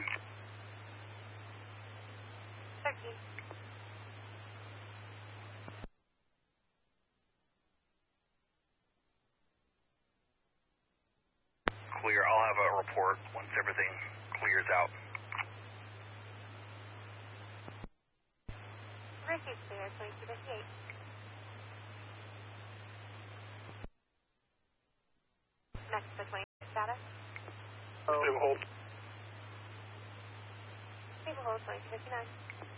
room? 13. Clear. I'll have a report once everything clears out. Receive clear, 2258. Mexico 20 status. Stable hold. Stable hold, 2259.